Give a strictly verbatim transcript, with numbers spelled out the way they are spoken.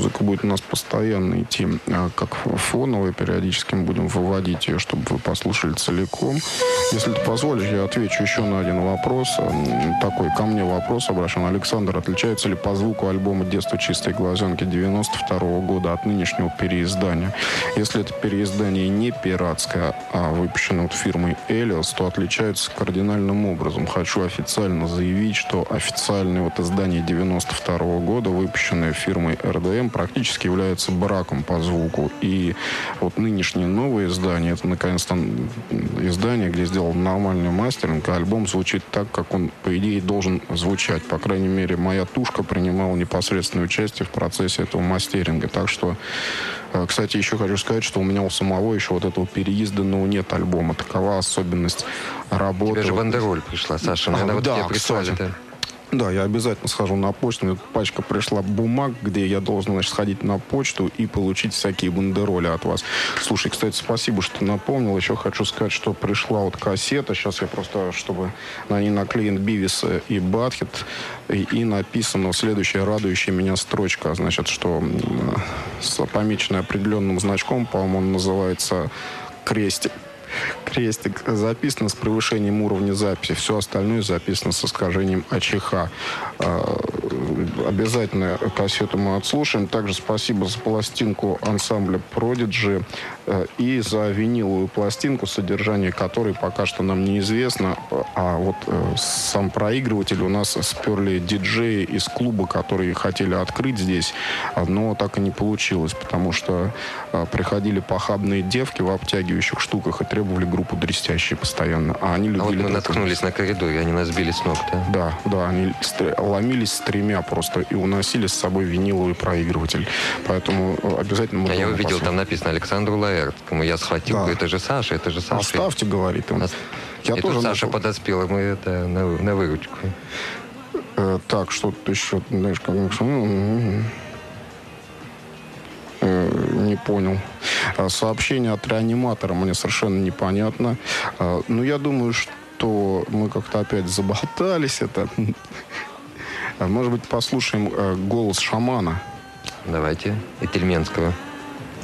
музыка будет у нас постоянно идти, как фоновая, периодически мы будем выводить ее, чтобы вы послушали целиком. Если ты позволишь, я отвечу еще на один вопрос. Такой ко мне вопрос обращен. Александр, отличается ли по звуку альбома «Детство чистой глазенки» девяносто второго года от нынешнего переиздания? Если это переиздание не пиратское, а выпущено вот фирмой Элиос, то отличается кардинальным образом. Хочу официально заявить, что официальное вот издание девяносто второго года, выпущенное фирмой эр дэ эм, практически является браком по звуку. И вот нынешнее новое издание, это наконец-то издание, где сделан нормальный мастеринг, и альбом звучит так, как он, по идее, должен звучать. По крайней мере, моя тушка принимала непосредственное участие в процессе этого мастеринга. Так что, кстати, еще хочу сказать, что у меня у самого еще вот этого переизданного нет альбома. Такова особенность работы. Тебе же бандероль пришла, Саша. Наверное, а, вот да, тебе прислали-то. Да, я обязательно схожу на почту. Мне пачка пришла бумаг, где я должен, значит, сходить на почту и получить всякие бандероли от вас. Слушай, кстати, спасибо, что напомнил. Еще хочу сказать, что пришла вот кассета. Сейчас я просто, чтобы на ней наклеен Бивис и Батхед. И, и написано следующая радующая меня строчка. Значит, что э, помеченная определенным значком, по-моему, он называется «Крестик». Крестик записано с превышением уровня записи. Все остальное записано с искажением АЧХ. Обязательно кассету мы отслушаем. Также спасибо за пластинку ансамбля Prodigy и за виниловую пластинку, содержание которой пока что нам неизвестно. А вот сам проигрыватель у нас сперли диджеи из клуба, которые хотели открыть здесь, но так и не получилось, потому что приходили похабные девки в обтягивающих штуках и требовали группу дрестящие постоянно. А они любили... А вот мы наткнулись на коридоре, они нас сбили с ног, да? Да, да, они ломились с тремя просто и уносили с собой виниловый проигрыватель. Поэтому обязательно... Мы а я увидел, посмотрим. Там написано Александр Лаэртскому. Я схватил, да. Это же Саша, это же Саша. Оставьте, говорит им. Я и тоже тут Саша начал... подоспел, и мы это, на, на выручку. Э, так, что-то еще, знаешь, как... Не понял. Сообщение от реаниматора мне совершенно непонятно. Но я думаю, что мы как-то опять заболтались. Это. Может быть, послушаем голос шамана? Давайте. И Тельменского.